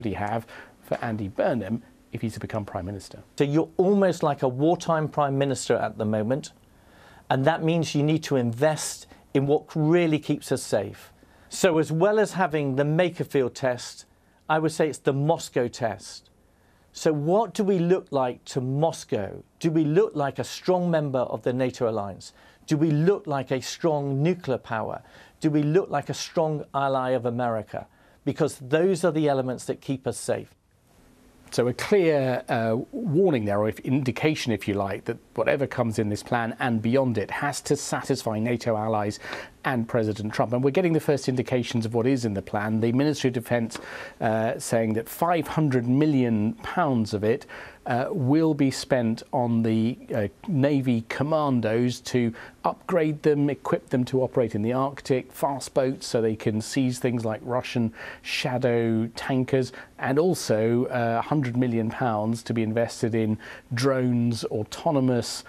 have for Andy Burnham if he's to become Prime Minister. So you're almost like a wartime Prime Minister at the moment, and that means you need to invest in what really keeps us safe. So as well as having the Makerfield test, I would say it's the Moscow test. So what do we look like to Moscow? Do we look like a strong member of the NATO alliance? Do we look like a strong nuclear power? Do we look like a strong ally of America? Because those are the elements that keep us safe. So a clear warning there, or indication, if you like, that whatever comes in this plan and beyond it has to satisfy NATO allies and President Trump. And we're getting the first indications of what is in the plan. The Ministry of Defence saying that £500 million of it will be spent on the Navy commandos to upgrade them, equip them to operate in the Arctic, fast boats so they can seize things like Russian shadow tankers, and also £100 million to be invested in drones, autonomous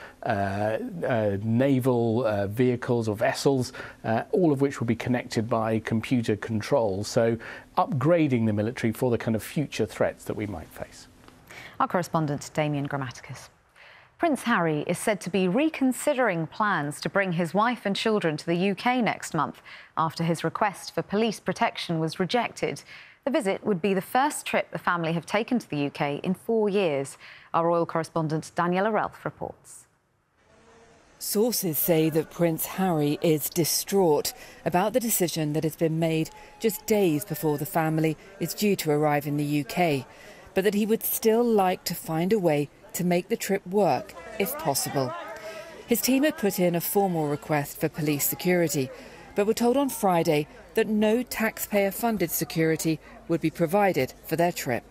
naval vehicles or vessels, all of which will be connected by computer control. So upgrading the military for the kind of future threats that we might face. Our correspondent, Damian Grammaticus. Prince Harry is said to be reconsidering plans to bring his wife and children to the UK next month after his request for police protection was rejected. The visit would be the first trip the family have taken to the UK in 4 years. Our royal correspondent, Daniela Relf, reports. Sources say that Prince Harry is distraught about the decision that has been made just days before the family is due to arrive in the UK, but that he would still like to find a way to make the trip work, if possible. His team had put in a formal request for police security, but were told on Friday that no taxpayer-funded security would be provided for their trip.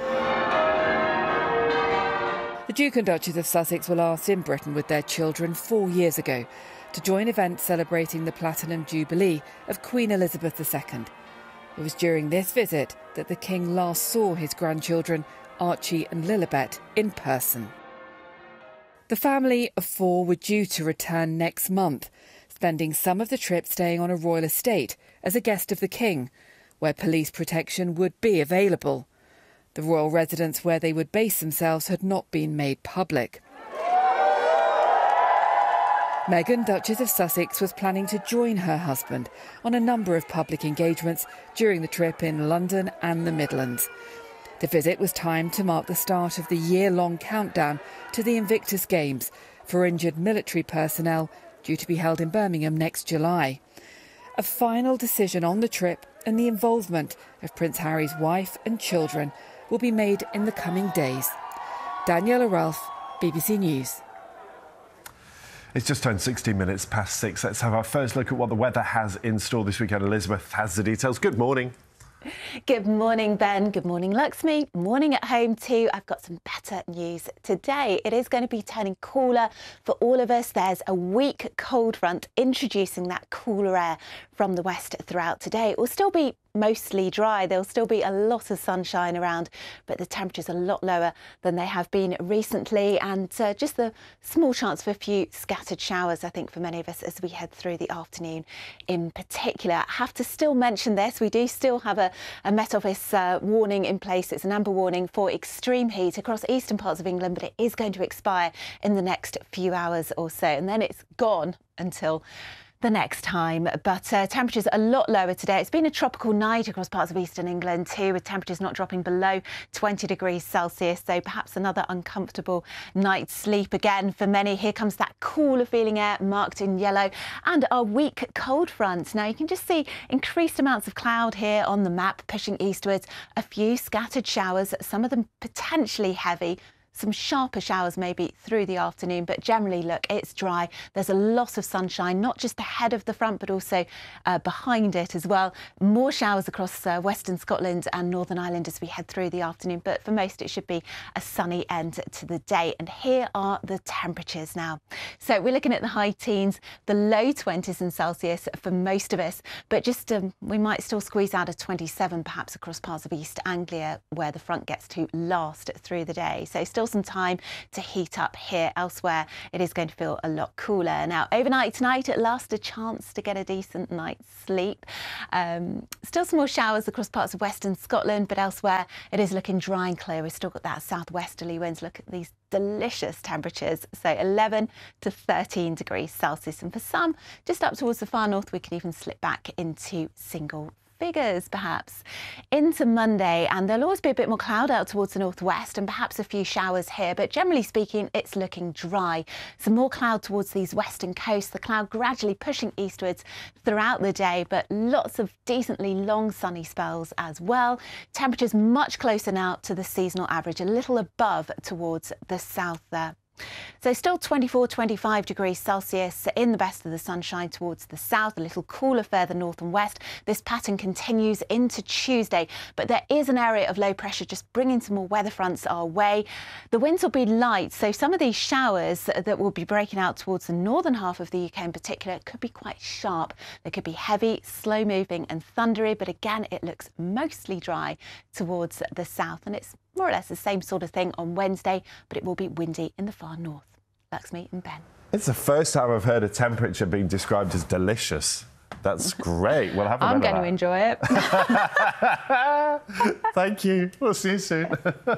The Duke and Duchess of Sussex were last in Britain with their children 4 years ago to join events celebrating the Platinum Jubilee of Queen Elizabeth II. It was during this visit that the King last saw his grandchildren, Archie and Lilibet, in person. The family of 4 were due to return next month, spending some of the trip staying on a royal estate as a guest of the King, where police protection would be available. The royal residence where they would base themselves had not been made public. Meghan, Duchess of Sussex, was planning to join her husband on a number of public engagements during the trip in London and the Midlands. The visit was timed to mark the start of the year-long countdown to the Invictus Games for injured military personnel, due to be held in Birmingham next July. A final decision on the trip and the involvement of Prince Harry's wife and children will be made in the coming days. Daniela Relf, BBC News. It's just turned 16 minutes past 6. Let's have our first look at what the weather has in store this weekend. Elizabeth has the details. Good morning. Good morning, Ben. Good morning, Luxmy. Morning at home too. I've got some better news today. It is going to be turning cooler for all of us. There's a weak cold front introducing that cooler air from the west throughout today. It will still be mostly dry. There'll still be a lot of sunshine around, but the temperature's a lot lower than they have been recently, and just the small chance for a few scattered showers, I think, for many of us as we head through the afternoon in particular. I have to still mention this. We do still have a Met Office warning in place. It's an amber warning for extreme heat across eastern parts of England, but it is going to expire in the next few hours or so, and then it's gone until the next time. But temperatures a lot lower today. It's been a tropical night across parts of eastern England too, with temperatures not dropping below 20 degrees Celsius, so perhaps another uncomfortable night's sleep again for many. Here comes that cooler feeling air marked in yellow and our weak cold front. Now you can just see increased amounts of cloud here on the map pushing eastwards, a few scattered showers, some of them potentially heavy. Some sharper showers maybe through the afternoon, but generally, look, it's dry. There's a lot of sunshine, not just ahead of the front, but also behind it as well. More showers across western Scotland and Northern Ireland as we head through the afternoon, but for most it should be a sunny end to the day. And here are the temperatures now. So we're looking at the high teens, the low 20s in Celsius for most of us, but just we might still squeeze out a 27 perhaps across parts of East Anglia where the front gets to last through the day. So still still some time to heat up here. Elsewhere, it is going to feel a lot cooler. Now, overnight tonight, at last, a chance to get a decent night's sleep. Still some more showers across parts of western Scotland, but elsewhere, it is looking dry and clear. We've still got that southwesterly winds. Look at these delicious temperatures, so 11 to 13 degrees Celsius, and for some just up towards the far north we could even slip back into single figures perhaps into Monday, and there'll always be a bit more cloud out towards the northwest and perhaps a few showers here, but generally speaking it's looking dry. Some more cloud towards these western coasts, the cloud gradually pushing eastwards throughout the day, but lots of decently long sunny spells as well. Temperatures much closer now to the seasonal average, a little above towards the south there. So still 24, 25 degrees Celsius in the best of the sunshine towards the south, a little cooler further north and west. This pattern continues into Tuesday, but there is an area of low pressure just bringing some more weather fronts our way. The winds will be light, so some of these showers that will be breaking out towards the northern half of the UK in particular could be quite sharp. They could be heavy, slow moving and thundery, but again it looks mostly dry towards the south, and it's more or less the same sort of thing on Wednesday, but it will be windy in the far north. Laxmi and Ben. It's the first time I've heard a temperature being described as delicious. That's great. We'll have a I'm bit going of to enjoy it. Thank you. We'll see you soon.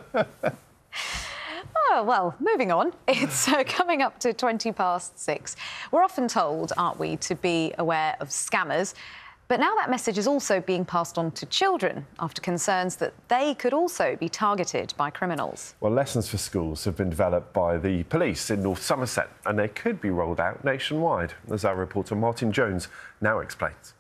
Oh, well, moving on. It's coming up to 6:20. We're often told, aren't we, to be aware of scammers. But now that message is also being passed on to children after concerns that they could also be targeted by criminals. Well, lessons for schools have been developed by the police in North Somerset, and they could be rolled out nationwide, as our reporter Martin Jones now explains.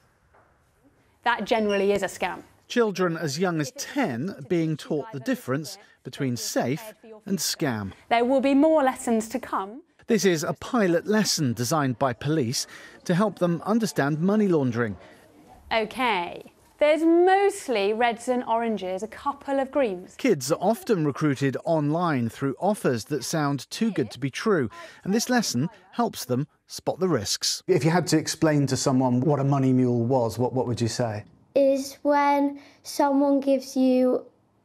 That generally is a scam. Children as young as 10 being taught the difference between safe and scam. There will be more lessons to come. This is a pilot lesson designed by police to help them understand money laundering. OK, there's mostly reds and oranges, a couple of greens. Kids are often recruited online through offers that sound too good to be true, and this lesson helps them spot the risks. If you had to explain to someone what a money mule was, what would you say? Is when someone gives you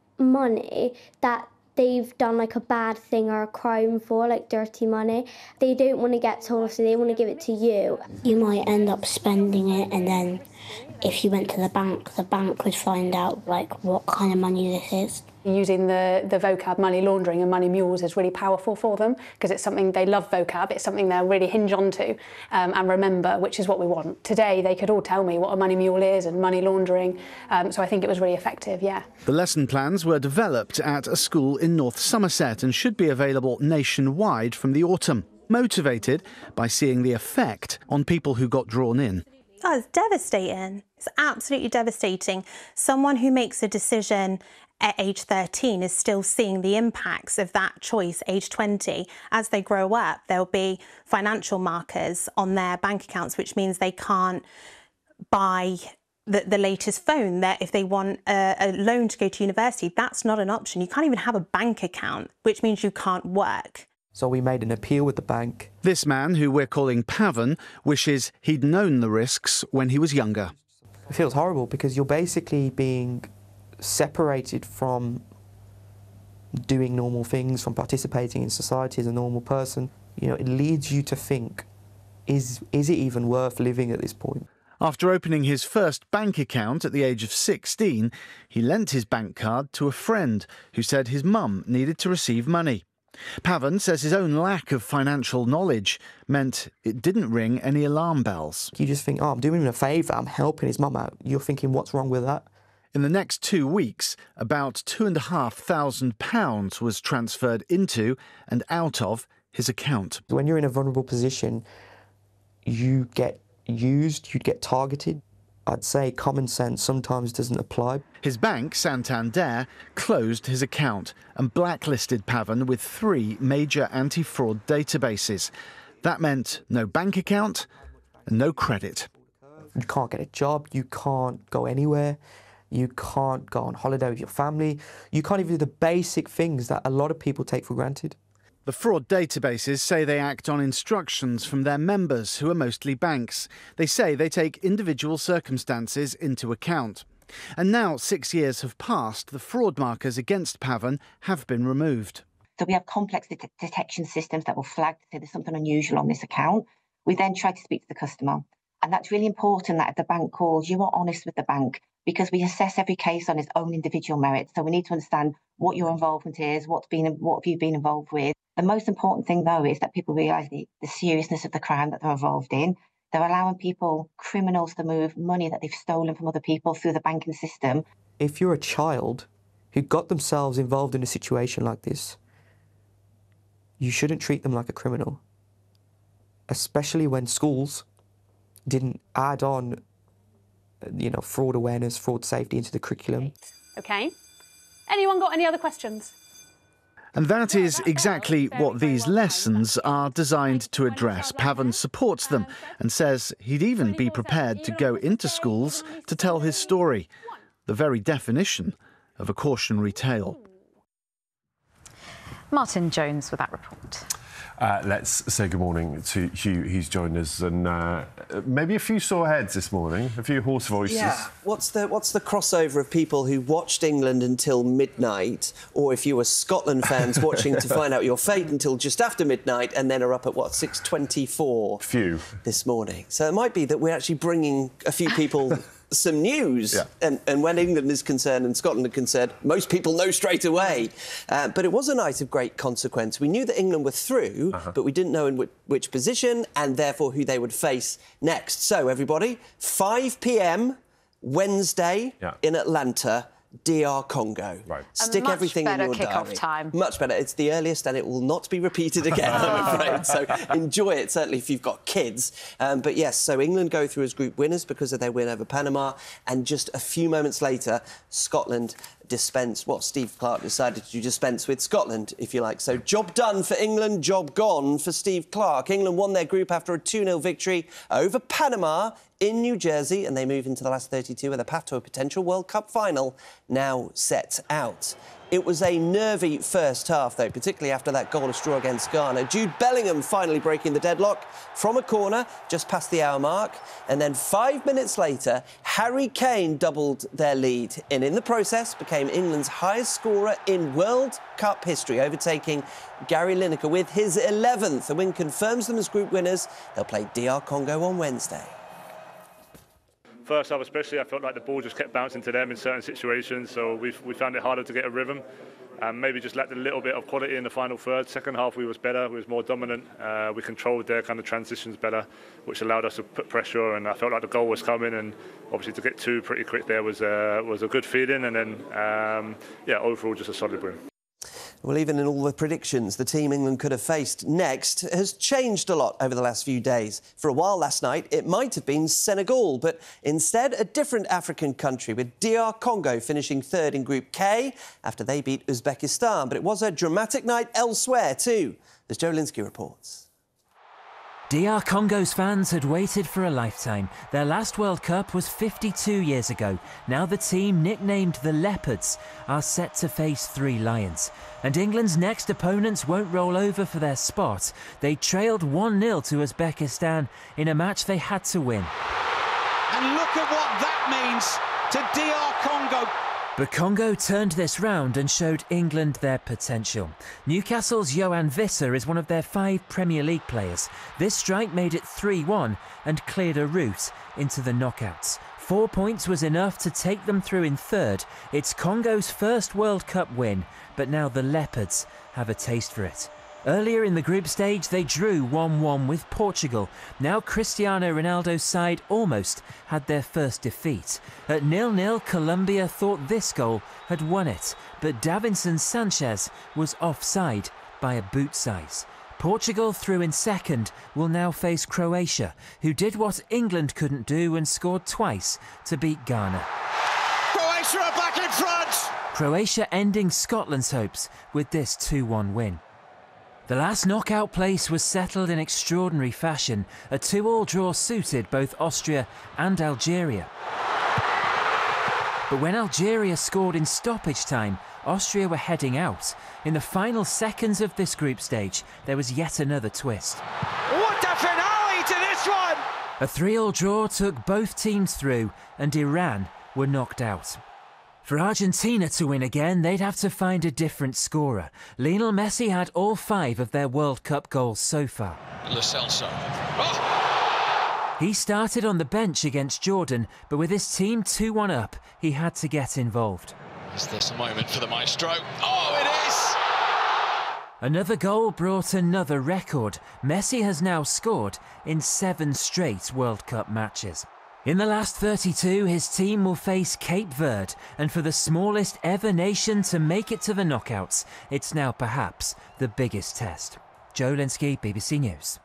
money that they've done like a bad thing or a crime for, like dirty money. They don't want to get told, so they want to give it to you. You might end up spending it, and then if you went to the bank would find out like what kind of money this is. Using the vocab money laundering and money mules is really powerful for them because it's something they love vocab, it's something they'll really hinge onto and remember, which is what we want. Today they could all tell me what a money mule is and money laundering, so I think it was really effective, yeah. The lesson plans were developed at a school in North Somerset and should be available nationwide from the autumn, motivated by seeing the effect on people who got drawn in. Oh, it's devastating. It's absolutely devastating. Someone who makes a decision at age 13 is still seeing the impacts of that choice age 20. As they grow up, there'll be financial markers on their bank accounts, which means they can't buy the latest phone. That if they want a loan to go to university, that's not an option. You can't even have a bank account, which means you can't work. So we made an appeal with the bank. This man, who we're calling Pavan, wishes he'd known the risks when he was younger. It feels horrible because you're basically being separated from doing normal things, from participating in society as a normal person. You know, it leads you to think, is it even worth living at this point? After opening his first bank account at the age of 16, he lent his bank card to a friend who said his mum needed to receive money. Pavan says his own lack of financial knowledge meant it didn't ring any alarm bells. You just think, oh, I'm doing him a favour, I'm helping his mum out. You're thinking, what's wrong with that? In the next 2 weeks, about £2,500 was transferred into and out of his account. When you're in a vulnerable position, you get used, you get targeted. I'd say common sense sometimes doesn't apply. His bank, Santander, closed his account and blacklisted Pavan with 3 major anti-fraud databases. That meant no bank account and no credit. You can't get a job, you can't go anywhere, you can't go on holiday with your family, you can't even do the basic things that a lot of people take for granted. The fraud databases say they act on instructions from their members, who are mostly banks. They say they take individual circumstances into account. And now 6 years have passed, the fraud markers against Pavan have been removed. So we have complex detection systems that will flag to say there's something unusual on this account. We then try to speak to the customer. And that's really important that if the bank calls, you are honest with the bank, because we assess every case on its own individual merit. So we need to understand what your involvement is, what have you been involved with. The most important thing, though, is that people realise the seriousness of the crime that they're involved in. They're allowing criminals to move money that they've stolen from other people through the banking system. If you're a child who got themselves involved in a situation like this, you shouldn't treat them like a criminal, especially when schools didn't add on, fraud awareness, fraud safety into the curriculum. OK. Anyone got any other questions? And that is exactly what these lessons are designed to address. Pavan supports them and says he'd even be prepared to go into schools to tell his story, the very definition of a cautionary tale. Martin Jones with that report. Let's say good morning to Hugh. He's joined us, and maybe a few sore heads this morning, a few hoarse voices. Yeah. What's the crossover of people who watched England until midnight, or if you were Scotland fans watching to find out your fate until just after midnight, and then are up at 6:24? Few this morning. So it might be that we're actually bringing a few people some news. Yeah. And when England is concerned and Scotland are concerned, most people know straight away. But it was a night of great consequence. We knew that England were through, but we didn't know in which position and therefore who they would face next. So, everybody, 5 p.m. Wednesday in Atlanta, DR Congo. Right. Stick everything in your diary. Much better kick-off time. Much better. It's the earliest and it will not be repeated again, I'm afraid. So enjoy it, certainly if you've got kids. But yes, so England go through as group winners because of their win over Panama. And just a few moments later, Scotland dispense what Steve Clarke decided to dispense with Scotland, if you like. So job done for England, job gone for Steve Clarke. England won their group after a 2-0 victory over Panama in New Jersey, and they move into the last 32 with a path to a potential World Cup final now set out. It was a nervy first half, though, particularly after that goalless draw against Ghana. Jude Bellingham finally breaking the deadlock from a corner just past the hour mark. And then 5 minutes later, Harry Kane doubled their lead and in the process became England's highest scorer in World Cup history, overtaking Gary Lineker with his 11th. The win confirms them as group winners. They'll play DR Congo on Wednesday. First half especially, I felt like the ball just kept bouncing to them in certain situations, so we found it harder to get a rhythm. Maybe just lacked a little bit of quality in the final third. Second half we was better, we was more dominant. We controlled their kind of transitions better, which allowed us to put pressure, and I felt like the goal was coming, and obviously to get two pretty quick there was a good feeling, and then overall just a solid win. Well, even in all the predictions, the team England could have faced next has changed a lot over the last few days. For a while last night, it might have been Senegal, but instead a different African country, with DR Congo finishing third in Group K after they beat Uzbekistan. But it was a dramatic night elsewhere too, as Joe Linsky reports. DR Congo's fans had waited for a lifetime. Their last World Cup was 52 years ago. Now the team, nicknamed the Leopards, are set to face 3 Lions. And England's next opponents won't roll over for their spot. They trailed 1-0 to Uzbekistan in a match they had to win. And look at what that means to DR Congo. But Congo turned this round and showed England their potential. Newcastle's Yohan Wissa is one of their 5 Premier League players. This strike made it 3-1 and cleared a route into the knockouts. 4 points was enough to take them through in third. It's Congo's first World Cup win, but now the Leopards have a taste for it. Earlier in the group stage, they drew 1-1 with Portugal. Now Cristiano Ronaldo's side almost had their first defeat. At 0-0, Colombia thought this goal had won it, but Davinson Sanchez was offside by a boot size. Portugal, through in second, will now face Croatia, who did what England couldn't do and scored twice to beat Ghana. Croatia are back in front! Croatia ending Scotland's hopes with this 2-1 win. The last knockout place was settled in extraordinary fashion. A 2-2 draw suited both Austria and Algeria. But when Algeria scored in stoppage time, Austria were heading out. In the final seconds of this group stage, there was yet another twist. What a finale to this one! A 3-3 draw took both teams through, and Iran were knocked out. For Argentina to win again, they'd have to find a different scorer. Lionel Messi had all 5 of their World Cup goals so far. Lo Celso. He started on the bench against Jordan, but with his team 2-1 up, he had to get involved. Is this a moment for the maestro? Oh, it is! Another goal brought another record. Messi has now scored in 7 straight World Cup matches. In the last 32, his team will face Cape Verde, and for the smallest ever nation to make it to the knockouts, it's now perhaps the biggest test. Joe Linsky, BBC News.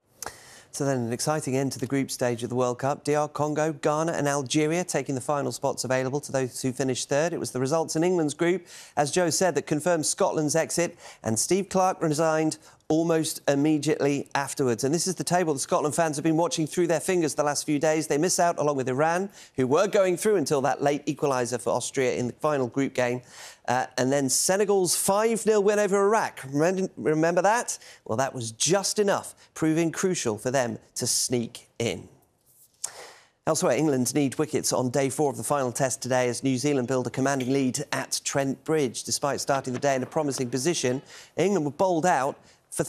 So then an exciting end to the group stage of the World Cup. DR Congo, Ghana and Algeria taking the final spots available to those who finished third. It was the results in England's group, as Joe said, that confirmed Scotland's exit, and Steve Clarke resigned almost immediately afterwards. And this is the table that Scotland fans have been watching through their fingers the last few days. They miss out along with Iran, who were going through until that late equaliser for Austria in the final group game. And then Senegal's 5-0 win over Iraq. Remember that? Well, that was just enough, proving crucial for them to sneak in. Elsewhere, England need wickets on day 4 of the final test today as New Zealand build a commanding lead at Trent Bridge. Despite starting the day in a promising position, England were bowled out for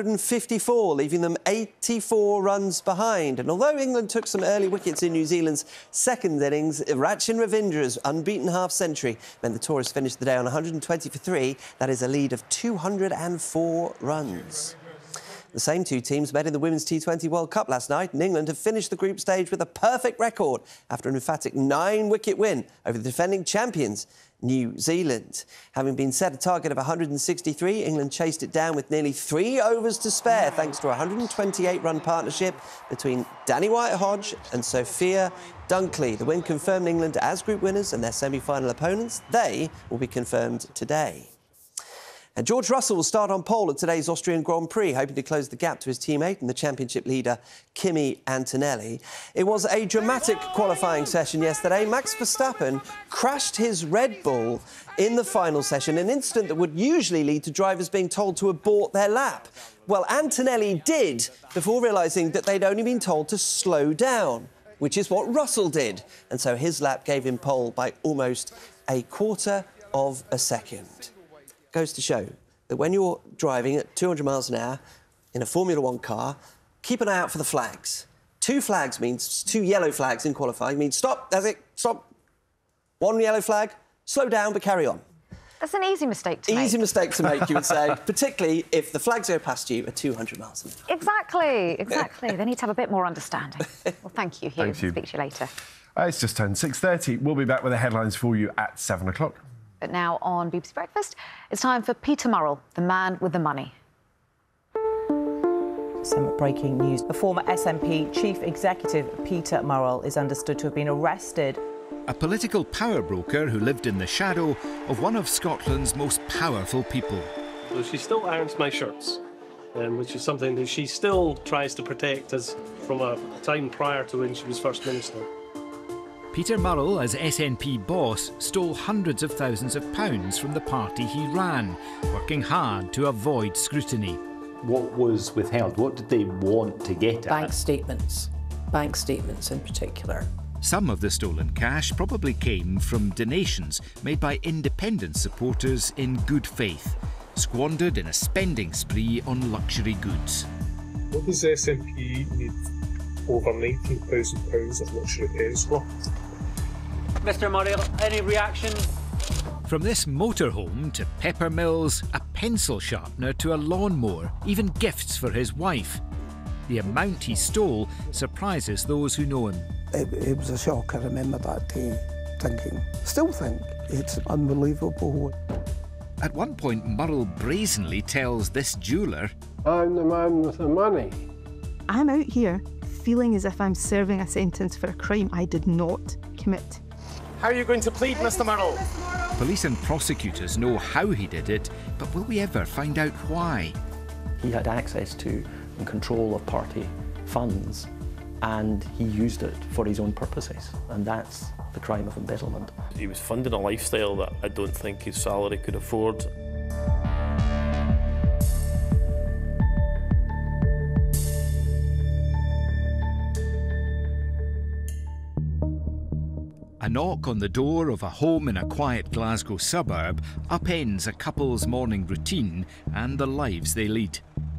354, leaving them 84 runs behind. And although England took some early wickets in New Zealand's second innings, Rachin Ravindra's unbeaten half-century meant the tourists finished the day on 120 for 3. That is a lead of 204 runs. The same 2 teams met in the Women's T20 World Cup last night, and England have finished the group stage with a perfect record after an emphatic 9-wicket win over the defending champions, New Zealand. Having been set a target of 163, England chased it down with nearly 3 overs to spare thanks to a 128-run partnership between Danny White-Hodge and Sophia Dunkley. The win confirmed England as group winners, and their semi-final opponents, they will be confirmed today. And George Russell will start on pole at today's Austrian Grand Prix, hoping to close the gap to his teammate and the championship leader, Kimi Antonelli. It was a dramatic qualifying session yesterday. Max Verstappen crashed his Red Bull in the final session, an incident that would usually lead to drivers being told to abort their lap. Well, Antonelli did, before realising that they'd only been told to slow down, which is what Russell did. And so his lap gave him pole by almost a quarter of a second. Goes to show that when you're driving at 200 miles an hour in a Formula 1 car, keep an eye out for the flags. 2 flags means 2 yellow flags in qualifying means stop, that's it, stop. 1 yellow flag, slow down but carry on. That's an easy mistake to make. Easy mistake to make, you would say, particularly if the flags go past you at 200 miles an hour. Exactly. They need to have a bit more understanding. Well, thank you, Hugh. Thank you. Speak to you later. It's just turned 6:30. We'll be back with the headlines for you at 7 o'clock. But now on BBC Breakfast, it's time for Peter Murrell, the man with the money. Some breaking news. The former SNP chief executive, Peter Murrell, is understood to have been arrested. A political power broker who lived in the shadow of one of Scotland's most powerful people. So she still irons my shirts, which is something that she still tries to protect as from a time prior to when she was First Minister. Peter Murrell, as SNP boss, stole hundreds of thousands of pounds from the party he ran, working hard to avoid scrutiny. What was withheld? What did they want to get at? Bank statements in particular. Some of the stolen cash probably came from donations made by independent supporters in good faith, squandered in a spending spree on luxury goods. What does SNP need over £19,000 of luxury pens for? Mr. Murrell, any reaction? From this motorhome to pepper mills, a pencil sharpener to a lawnmower, even gifts for his wife. The amount he stole surprises those who know him. It was a shock. I remember that day still think it's unbelievable. At one point, Murrell brazenly tells this jeweller, I'm the man with the money. I'm out here feeling as if I'm serving a sentence for a crime I did not commit. How are you going to plead, Mr. Murrell? Police and prosecutors know how he did it, but will we ever find out why? He had access to and control of party funds, and he used it for his own purposes, and that's the crime of embezzlement. He was funding a lifestyle that I don't think his salary could afford. A knock on the door of a home in a quiet Glasgow suburb upends a couple's morning routine and the lives they lead.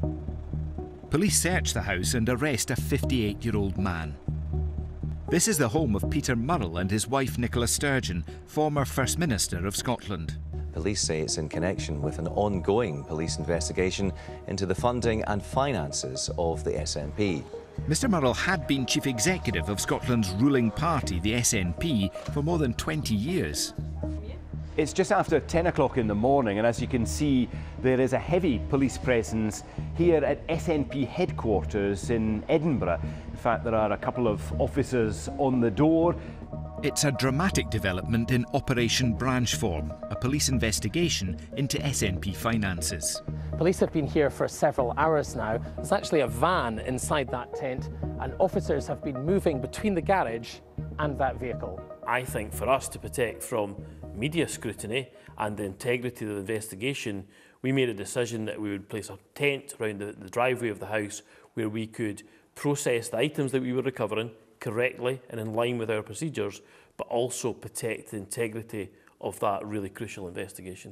Police search the house and arrest a 58-year-old man. This is the home of Peter Murrell and his wife Nicola Sturgeon, former First Minister of Scotland. Police say it's in connection with an ongoing police investigation into the funding and finances of the SNP. Mr Murrell had been Chief Executive of Scotland's ruling party, the SNP, for more than 20 years. It's just after 10 o'clock in the morning, and as you can see, there is a heavy police presence here at SNP headquarters in Edinburgh. In fact, there are a couple of officers on the door. It's a dramatic development in Operation Branchform, a police investigation into SNP finances. Police have been here for several hours now. There's actually a van inside that tent, and officers have been moving between the garage and that vehicle. I think for us to protect from media scrutiny and the integrity of the investigation, we made a decision that we would place a tent around the driveway of the house where we could process the items that we were recovering correctly and in line with our procedures, but also protect the integrity of that really crucial investigation.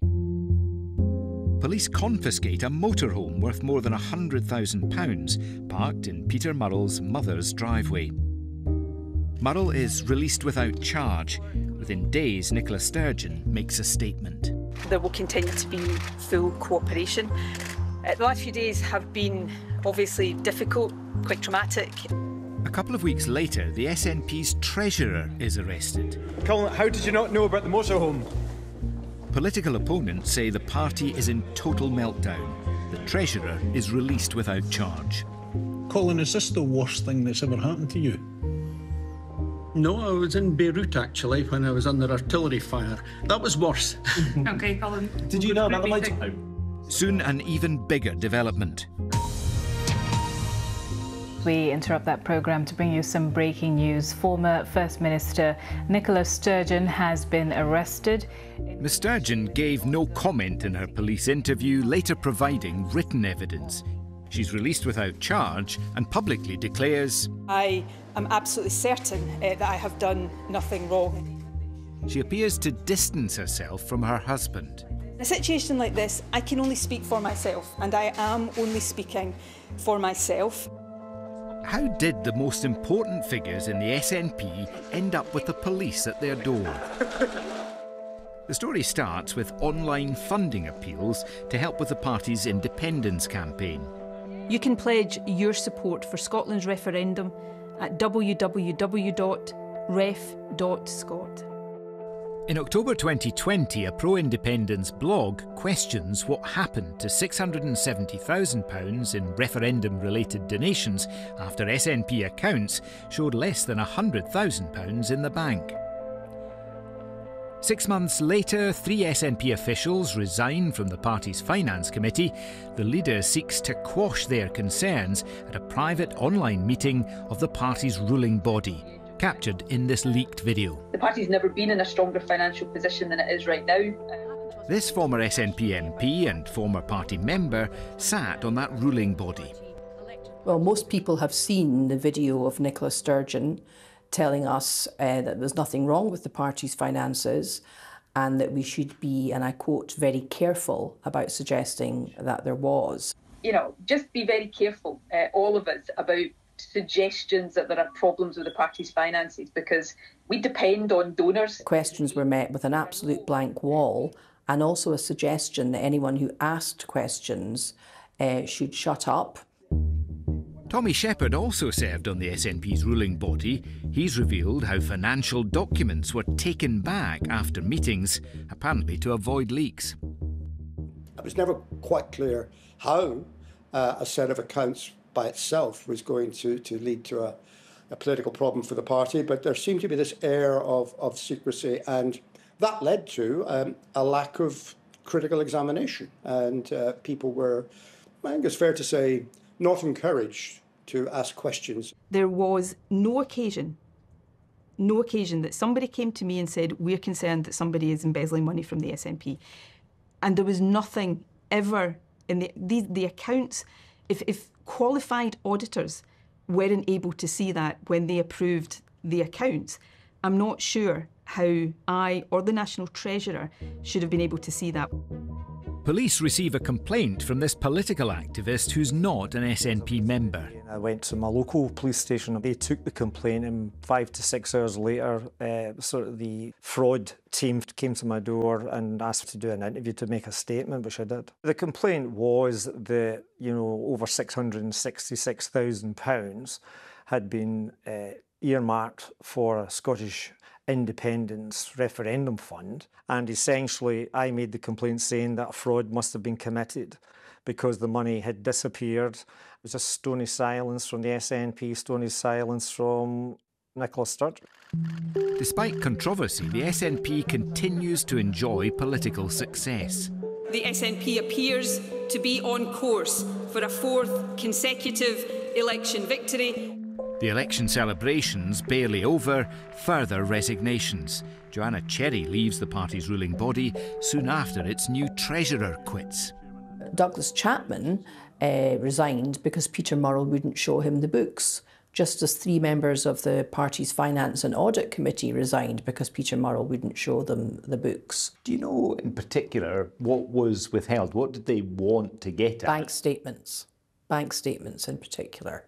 Police confiscate a motorhome worth more than £100,000 parked in Peter Murrell's mother's driveway. Murrell is released without charge. Within days, Nicola Sturgeon makes a statement. There will continue to be full cooperation. The last few days have been obviously difficult, quite traumatic. A couple of weeks later, the SNP's treasurer is arrested. Colin, how did you not know about the motorhome? Political opponents say the party is in total meltdown. The treasurer is released without charge. Colin, is this the worst thing that's ever happened to you? No, I was in Beirut actually when I was under artillery fire. That was worse. OK, Colin. Did you know about the motorhome? Soon an even bigger development. We interrupt that programme to bring you some breaking news. Former First Minister Nicola Sturgeon has been arrested. Ms Sturgeon gave no comment in her police interview, later providing written evidence. She's released without charge and publicly declares, I am absolutely certain that I have done nothing wrong. She appears to distance herself from her husband. In a situation like this, I can only speak for myself, and I am only speaking for myself. How did the most important figures in the SNP end up with the police at their door? The story starts with online funding appeals to help with the party's independence campaign. You can pledge your support for Scotland's referendum at www.ref.scot. In October 2020, a pro-independence blog questions what happened to £670,000 in referendum-related donations after SNP accounts showed less than £100,000 in the bank. 6 months later, 3 SNP officials resign from the party's finance committee. The leader seeks to quash their concerns at a private online meeting of the party's ruling body, captured in this leaked video. The party's never been in a stronger financial position than it is right now. This former SNP MP and former party member sat on that ruling body. Well, most people have seen the video of Nicola Sturgeon telling us that there's nothing wrong with the party's finances and that we should be, and I quote, very careful about suggesting that there was. You know, just be very careful, all of us, about suggestions that there are problems with the party's finances, because we depend on donors. Questions were met with an absolute blank wall, and also a suggestion that anyone who asked questions should shut up. Tommy Sheppard also served on the SNP's ruling body. He's revealed how financial documents were taken back after meetings, apparently to avoid leaks. It was never quite clear how a set of accounts by itself was going to lead to a political problem for the party, but there seemed to be this air of secrecy, and that led to a lack of critical examination, and people were, I think it's fair to say, not encouraged to ask questions. There was no occasion that somebody came to me and said, we're concerned that somebody is embezzling money from the SNP. And there was nothing ever in the accounts. If qualified auditors weren't able to see that when they approved the accounts, I'm not sure how I or the National Treasurer should have been able to see that. Police receive a complaint from this political activist who's not an SNP member. I went to my local police station. They took the complaint, and 5 to 6 hours later, sort of the fraud team came to my door and asked to do an interview to make a statement, which I did. The complaint was that, over £666,000 had been earmarked for a Scottish independence referendum fund, and essentially I made the complaint saying that a fraud must have been committed because the money had disappeared. It was just stony silence from the SNP, stony silence from Nicola Sturgeon. Despite controversy, the SNP continues to enjoy political success. The SNP appears to be on course for a 4th consecutive election victory. The election celebrations barely over, further resignations. Joanna Cherry leaves the party's ruling body soon after its new treasurer quits. Douglas Chapman resigned because Peter Murrell wouldn't show him the books, just as 3 members of the party's Finance and Audit Committee resigned because Peter Murrell wouldn't show them the books. Do you know in particular what was withheld? What did they want to get at? Bank statements in particular.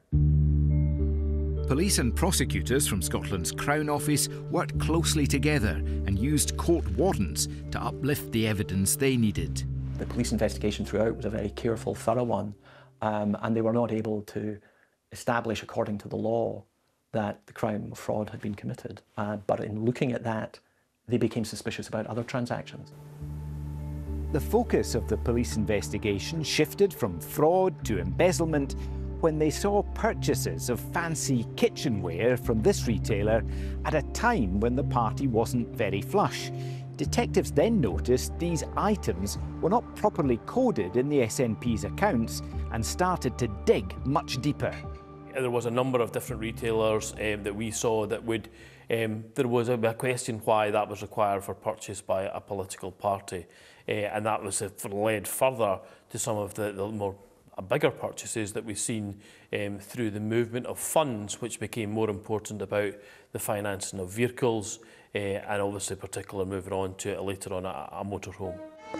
Police and prosecutors from Scotland's Crown Office worked closely together and used court wardens to uplift the evidence they needed. The police investigation throughout was a very careful, thorough one, and they were not able to establish, according to the law, that the crime of fraud had been committed. But in looking at that, they became suspicious about other transactions. The focus of the police investigation shifted from fraud to embezzlement when they saw purchases of fancy kitchenware from this retailer at a time when the party wasn't very flush. Detectives then noticed these items were not properly coded in the SNP's accounts and started to dig much deeper. There was a number of different retailers that we saw that would, there was a question why that was required for purchase by a political party. And that was led further to some of the more bigger purchases that we've seen through the movement of funds, which became more important about the financing of vehicles and obviously particularly moving on to later on a motorhome.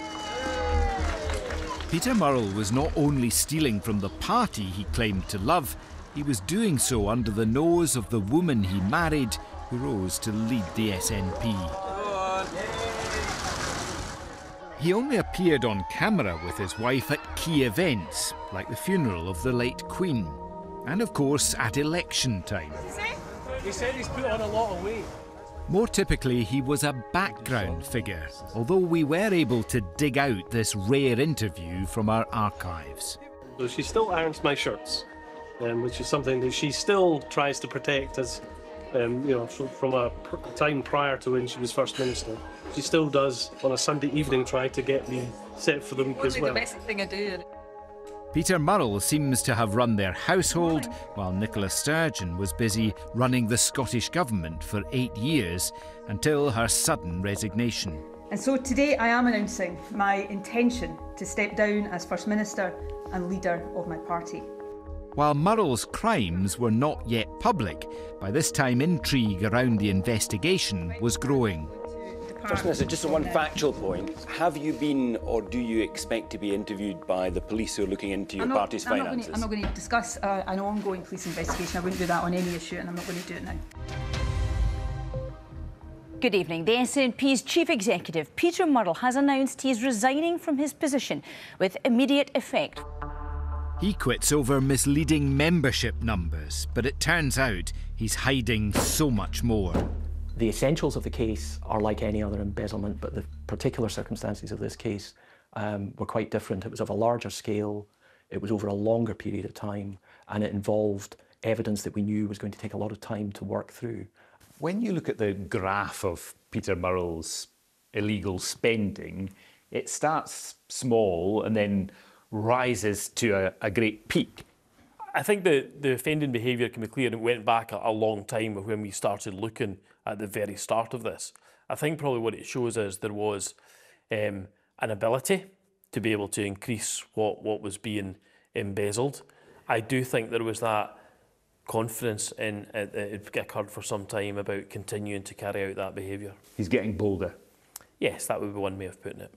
Peter Murrell was not only stealing from the party he claimed to love, he was doing so under the nose of the woman he married, who rose to lead the SNP. He only appeared on camera with his wife at key events, like the funeral of the late Queen, and of course at election time. He said he's put on a lot of weight. More typically, he was a background figure, although we were able to dig out this rare interview from our archives. So she still irons my shirts, which is something that she still tries to protect as, from a time prior to when she was First Minister. She still does, on a Sunday evening, try to get me set for the week as well. The best thing I do. Peter Murrell seems to have run their household, while Nicola Sturgeon was busy running the Scottish Government for 8 years, until her sudden resignation. And so today I am announcing my intention to step down as First Minister and leader of my party. While Murrell's crimes were not yet public, by this time intrigue around the investigation was growing. First Minister, just on one factual point, have you been or do you expect to be interviewed by the police who are looking into your party's finances? I'm not going to discuss an ongoing police investigation. I wouldn't do that on any issue, and I'm not going to do it now. Good evening. The SNP's Chief Executive, Peter Murrell, has announced he is resigning from his position with immediate effect. He quits over misleading membership numbers, but it turns out he's hiding so much more. The essentials of the case are like any other embezzlement, but the particular circumstances of this case were quite different. It was of a larger scale, it was over a longer period of time, and it involved evidence that we knew was going to take a lot of time to work through. When you look at the graph of Peter Murrell's illegal spending, it starts small and then rises to a great peak. I think the offending behaviour can be clear, and it went back a long time when we started looking at the very start of this. I think probably what it shows is there was an ability to be able to increase what was being embezzled. I do think there was that confidence in it occurred for some time about continuing to carry out that behaviour. He's getting bolder. Yes, that would be one way of putting it.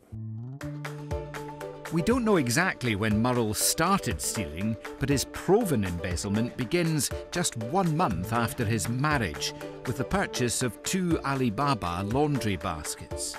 We don't know exactly when Murrell started stealing, but his proven embezzlement begins just 1 month after his marriage, with the purchase of 2 Alibaba laundry baskets.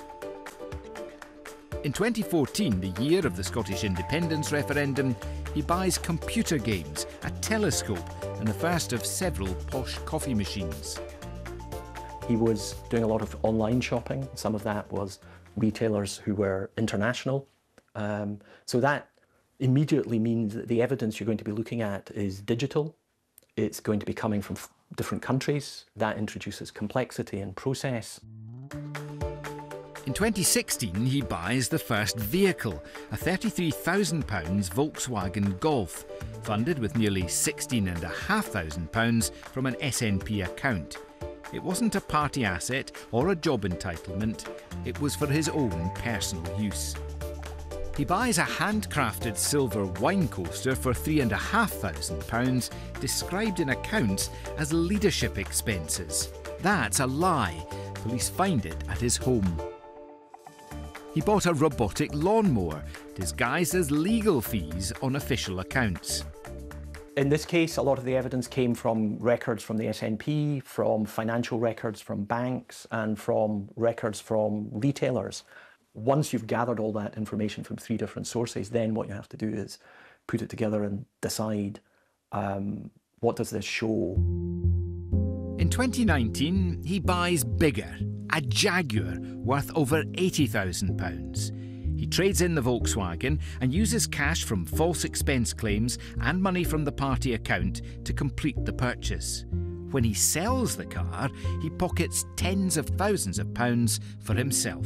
In 2014, the year of the Scottish independence referendum, he buys computer games, a telescope, and the first of several posh coffee machines. He was doing a lot of online shopping. Some of that was retailers who were international. So that immediately means that the evidence you're going to be looking at is digital. It's going to be coming from different countries. That introduces complexity and process. In 2016, he buys the first vehicle, a £33,000 Volkswagen Golf, funded with nearly £16,500 from an SNP account. It wasn't a party asset or a job entitlement, it was for his own personal use. He buys a handcrafted silver wine coaster for £3,500, described in accounts as leadership expenses. That's a lie. Police find it at his home. He bought a robotic lawnmower, disguised as legal fees on official accounts. In this case, a lot of the evidence came from records from the SNP, from financial records from banks, and from records from retailers. Once you've gathered all that information from 3 different sources, then what you have to do is put it together and decide what does this show. In 2019, he buys bigger, a Jaguar worth over £80,000. He trades in the Volkswagen and uses cash from false expense claims and money from the party account to complete the purchase. When he sells the car, he pockets tens of thousands of pounds for himself.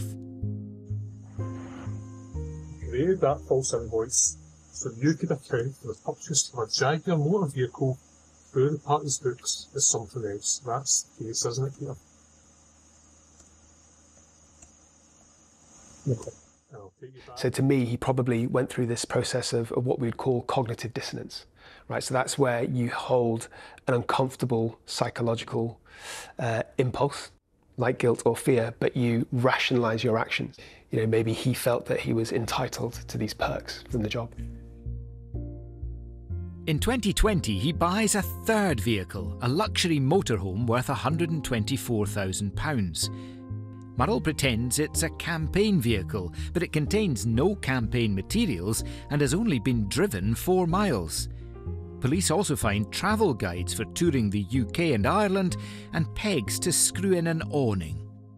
Created that false invoice so you could account for the purchase of a Jaguar motor vehicle through the party's books as something else. That's the case, isn't it, Peter? Okay. So to me, he probably went through this process of what we would call cognitive dissonance, right? So that's where you hold an uncomfortable psychological impulse, like guilt or fear, but you rationalise your actions. You know, maybe he felt that he was entitled to these perks from the job. In 2020, he buys a third vehicle, a luxury motorhome worth £124,000. Murrell pretends it's a campaign vehicle, but it contains no campaign materials and has only been driven 4 miles. Police also find travel guides for touring the UK and Ireland and pegs to screw in an awning.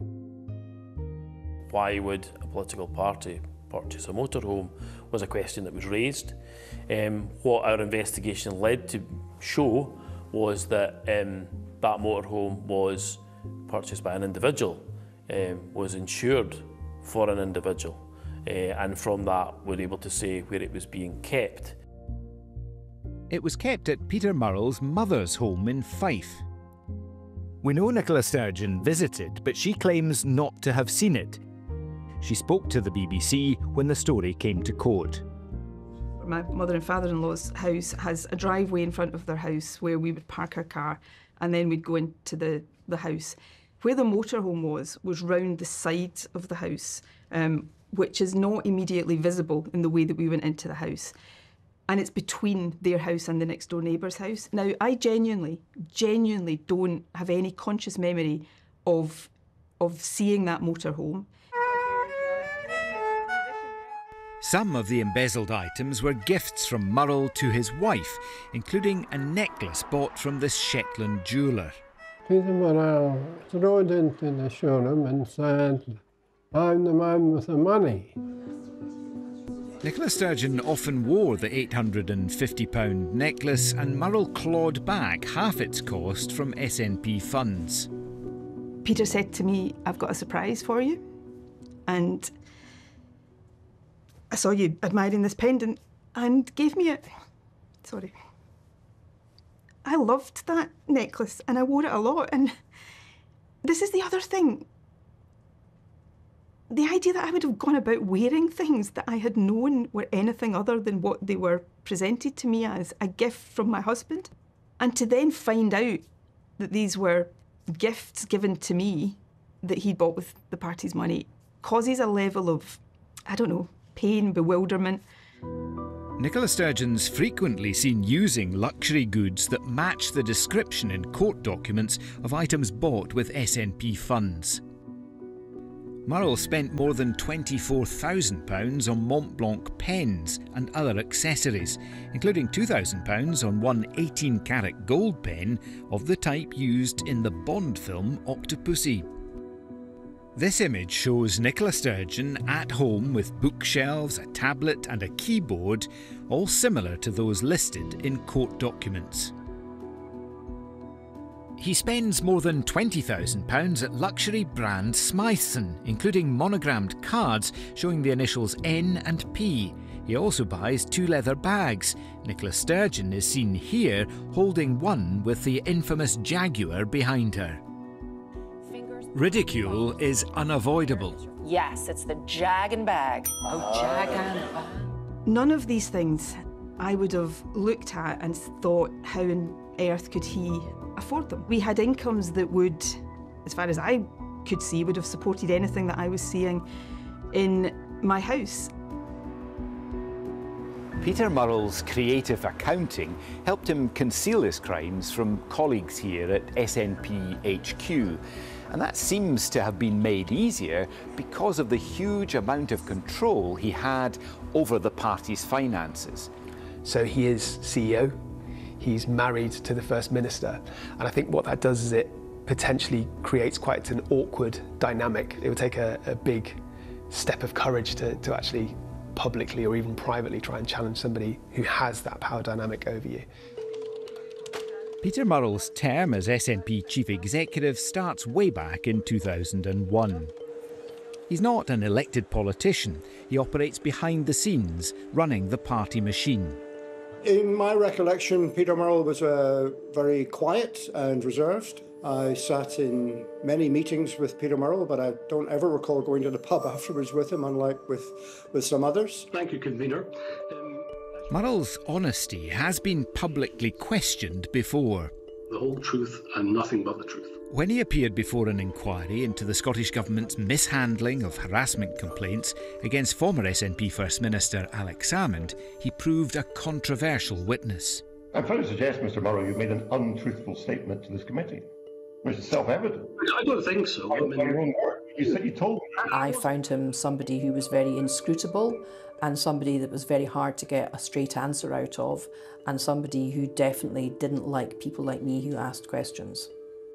Why would a political party purchase a motorhome was a question that was raised. What our investigation led to show was that that motorhome was purchased by an individual, was insured for an individual, and from that we're able to say where it was being kept. It was kept at Peter Murrell's mother's home in Fife. We know Nicola Sturgeon visited, but she claims not to have seen it. She spoke to the BBC when the story came to court. My mother and father-in-law's house has a driveway in front of their house where we would park our car and then we'd go into the house. Where the motorhome was round the side of the house, which is not immediately visible in the way that we went into the house. And it's between their house and the next door neighbour's house. Now, I genuinely don't have any conscious memory of seeing that motorhome. Some of the embezzled items were gifts from Murrell to his wife, including a necklace bought from this Shetland jeweller. Peter Murrell strode into the showroom and said, "I'm the man with the money." Nicola Sturgeon often wore the £850 necklace, and Murrell clawed back half its cost from SNP funds. Peter said to me, "I've got a surprise for you." And I saw you admiring this pendant and gave me it. Sorry. I loved that necklace and I wore it a lot. And this is the other thing. The idea that I would have gone about wearing things that I had known were anything other than what they were presented to me as, a gift from my husband. And to then find out that these were gifts given to me that he bought with the party's money causes a level of, I don't know, pain, bewilderment. Nicola Sturgeon's frequently seen using luxury goods that match the description in court documents of items bought with SNP funds. Murrell spent more than £24,000 on Mont Blanc pens and other accessories, including £2,000 on one 18-carat gold pen of the type used in the Bond film Octopussy. This image shows Nicola Sturgeon at home with bookshelves, a tablet and a keyboard, all similar to those listed in court documents. He spends more than £20,000 at luxury brand Smythson, including monogrammed cards showing the initials N and P. He also buys 2 leather bags. Nicola Sturgeon is seen here holding one with the infamous Jaguar behind her. Ridicule is unavoidable. Yes, it's the Jag and Bag. Oh, Jag and Bag. None of these things I would have looked at and thought, how on earth could he afford them? We had incomes that would, as far as I could see, would have supported anything that I was seeing in my house. Peter Murrell's creative accounting helped him conceal his crimes from colleagues here at SNP HQ. And that seems to have been made easier because of the huge amount of control he had over the party's finances. So he is CEO, he's married to the First Minister, and I think what that does is it potentially creates quite an awkward dynamic. It would take a big step of courage to actually publicly or even privately try and challenge somebody who has that power dynamic over you. Peter Murrell's term as SNP Chief Executive starts way back in 2001. He's not an elected politician. He operates behind the scenes, running the party machine. In my recollection, Peter Murrell was very quiet and reserved. I sat in many meetings with Peter Murrell, but I don't ever recall going to the pub afterwards with him, unlike with some others. Thank you, Convener. Murrell's honesty has been publicly questioned before. The whole truth and nothing but the truth. When he appeared before an inquiry into the Scottish Government's mishandling of harassment complaints against former SNP First Minister Alex Salmond, he proved a controversial witness. I'm trying to suggest, Mr. Murrell, you've made an untruthful statement to this committee, which is self-evident. I don't think so. By your own word. You said you told me. I found him somebody who was very inscrutable and somebody that was very hard to get a straight answer out of, and somebody who definitely didn't like people like me who asked questions.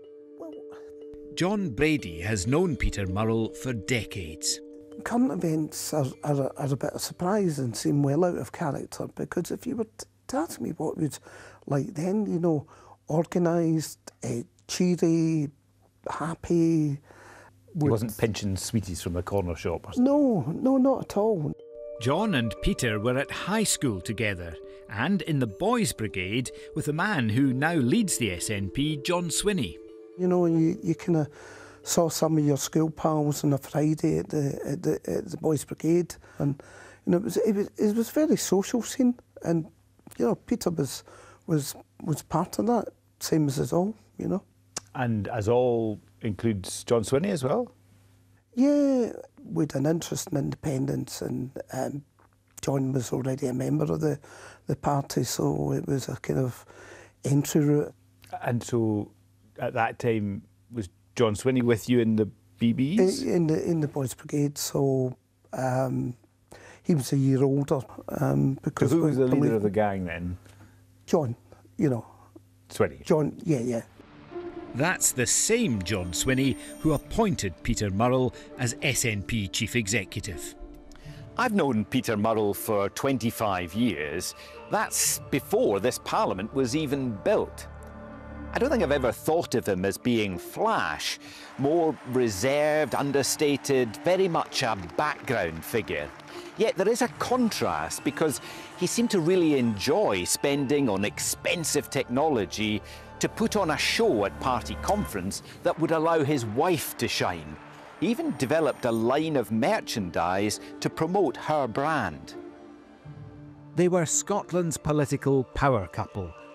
John Brady has known Peter Murrell for decades. Current events are a bit of a surprise and seem well out of character, because if you were to ask me what it was like then, you know, organised, cheery, happy. He wasn't pinching sweeties from the corner shop or something? No, not at all. John and Peter were at high school together and in the Boys Brigade with a man who now leads the SNP, John Swinney. You know, you kind of saw some of your school pals on a Friday at the Boys Brigade, and you know it was a very social scene, and you know Peter was part of that, same as us all, you know. And as all includes John Swinney as well? Yeah, with an interest in independence, and John was already a member of the party, so it was a kind of entry route. And so, at that time, was John Swinney with you in the BBs? In the Boys Brigade, so he was a year older. Because so who was the leader of the gang then? John, you know. Swinney? John, yeah. That's the same John Swinney who appointed Peter Murrell as SNP Chief Executive. I've known Peter Murrell for 25 years. That's before this Parliament was even built. I don't think I've ever thought of him as being flash, more reserved, understated, very much a background figure. Yet there is a contrast because he seemed to really enjoy spending on expensive technology to put on a show at party conference that would allow his wife to shine. He even developed a line of merchandise to promote her brand. They were Scotland's political power couple,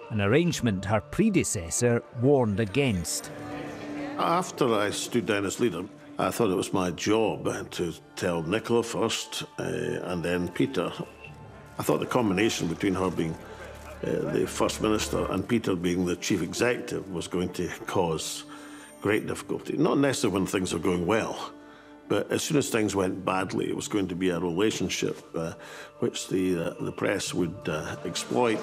an arrangement her predecessor warned against. After I stood down as leader, I thought it was my job to tell Nicola first and then Peter. I thought the combination between her being the First Minister and Peter being the Chief Executive was going to cause great difficulty. Not necessarily when things are going well, but as soon as things went badly, it was going to be a relationship which the press would exploit.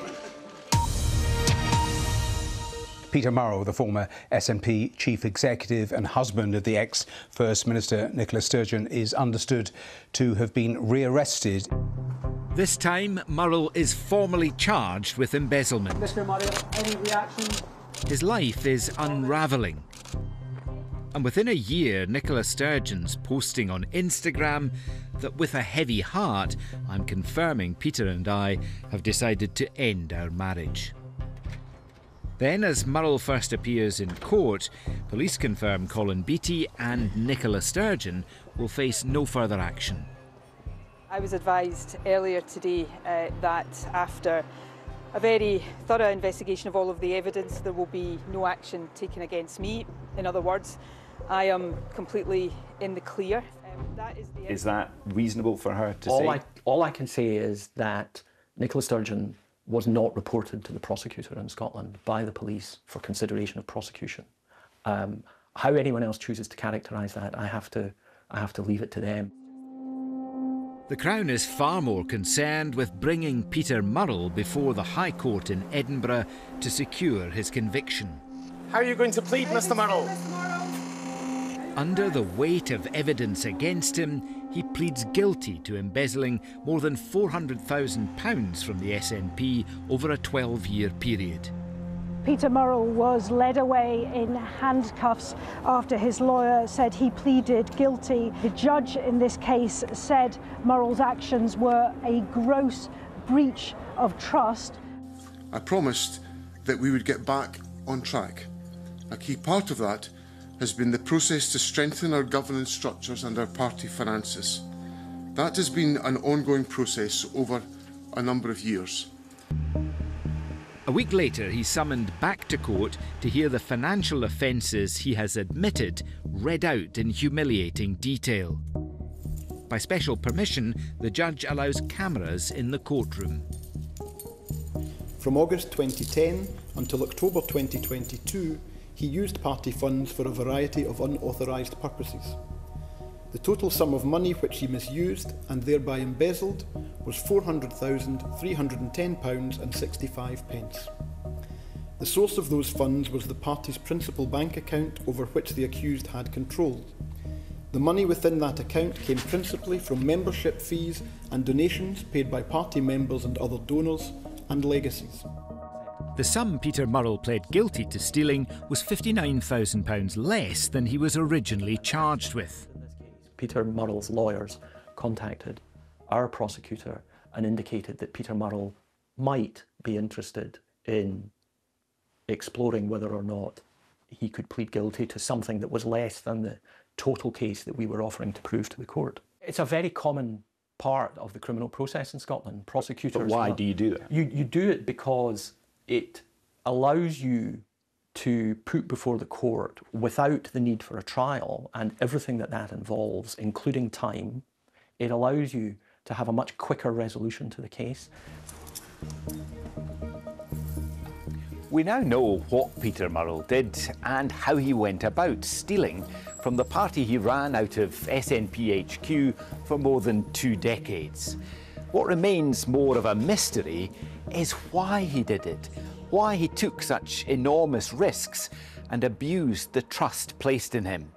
Peter Murrell, the former SNP chief executive and husband of the ex-First Minister Nicola Sturgeon, is understood to have been rearrested. This time, Murrell is formally charged with embezzlement. Mr. Murrell, any reaction? His life is unravelling. And within a year, Nicola Sturgeon's posting on Instagram that with a heavy heart, I'm confirming Peter and I have decided to end our marriage. Then, as Murrell first appears in court, police confirm Colin Beattie and Nicola Sturgeon will face no further action. I was advised earlier today that after a very thorough investigation of all of the evidence, there will be no action taken against me. In other words, I am completely in the clear. Is that reasonable for her to say? All I can say is that Nicola Sturgeon was not reported to the prosecutor in Scotland by the police for consideration of prosecution. How anyone else chooses to characterise that, I have to leave it to them. The Crown is far more concerned with bringing Peter Murrell before the High Court in Edinburgh to secure his conviction. How are you going to plead, Mr. Murrell? Under the weight of evidence against him, he pleads guilty to embezzling more than £400,000 from the SNP over a 12-year period. Peter Murrell was led away in handcuffs after his lawyer said he pleaded guilty. The judge in this case said Murrell's actions were a gross breach of trust. I promised that we would get back on track. A key part of that has been the process to strengthen our governance structures and our party finances. That has been an ongoing process over a number of years. A week later, he's summoned back to court to hear the financial offences he has admitted read out in humiliating detail. By special permission, the judge allows cameras in the courtroom. From August 2010 until October 2022, he used party funds for a variety of unauthorised purposes. The total sum of money which he misused and thereby embezzled was £400,310.65. The source of those funds was the party's principal bank account over which the accused had control. The money within that account came principally from membership fees and donations paid by party members and other donors, and legacies. The sum Peter Murrell pled guilty to stealing was £59,000 less than he was originally charged with. Peter Murrell's lawyers contacted our prosecutor and indicated that Peter Murrell might be interested in exploring whether or not he could plead guilty to something that was less than the total case that we were offering to prove to the court. It's a very common part of the criminal process in Scotland. Prosecutors... But why do you do that? You do it because it allows you to put before the court, without the need for a trial and everything that involves, including time, it allows you to have a much quicker resolution to the case. We now know what Peter Murrell did and how he went about stealing from the party he ran out of SNP HQ for more than 2 decades. What remains more of a mystery is why he did it, why he took such enormous risks and abused the trust placed in him.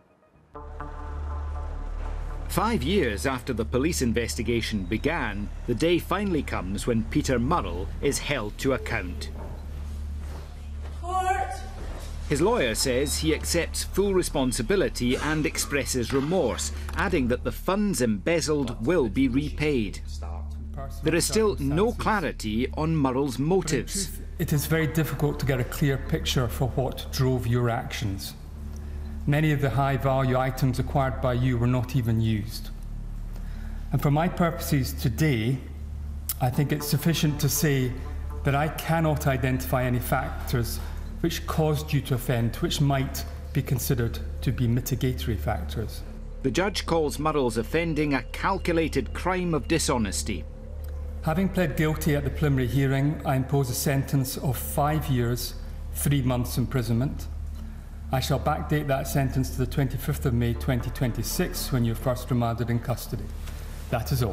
5 years after the police investigation began, the day finally comes when Peter Murrell is held to account. Court! His lawyer says he accepts full responsibility and expresses remorse, adding that the funds embezzled will be repaid. There is still no clarity on Murrell's motives. It is very difficult to get a clear picture for what drove your actions. Many of the high-value items acquired by you were not even used. And for my purposes today, I think it's sufficient to say but I cannot identify any factors which caused you to offend, which might be considered to be mitigatory factors. The judge calls Murrell's offending a calculated crime of dishonesty. Having pled guilty at the preliminary hearing, I impose a sentence of 5 years, 3 months imprisonment. I shall backdate that sentence to the 25th of May 2026, when you're first remanded in custody. That is all.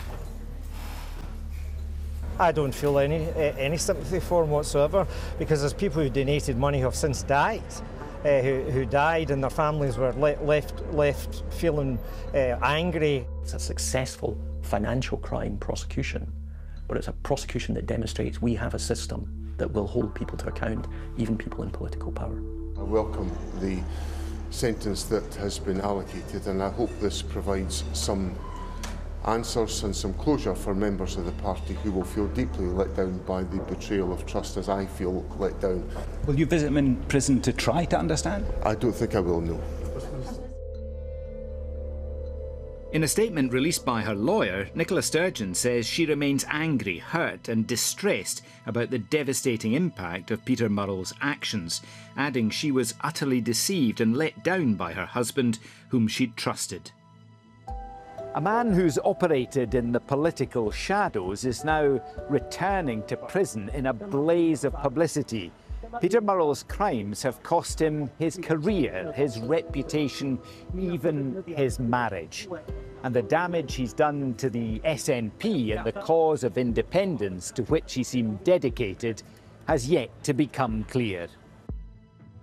I don't feel any sympathy for him whatsoever, because there's people who donated money who have since died, who died, and their families were left feeling angry. It's a successful financial crime prosecution, but it's a prosecution that demonstrates we have a system that will hold people to account, even people in political power. I welcome the sentence that has been allocated, and I hope this provides some answers and some closure for members of the party who will feel deeply let down by the betrayal of trust, as I feel let down. Will you visit him in prison to try to understand? I don't think I will, no. In a statement released by her lawyer, Nicola Sturgeon says she remains angry, hurt and distressed about the devastating impact of Peter Murrell's actions, adding she was utterly deceived and let down by her husband, whom she'd trusted. A man who's operated in the political shadows is now returning to prison in a blaze of publicity. Peter Murrell's crimes have cost him his career, his reputation, even his marriage. And the damage he's done to the SNP and the cause of independence to which he seemed dedicated has yet to become clear.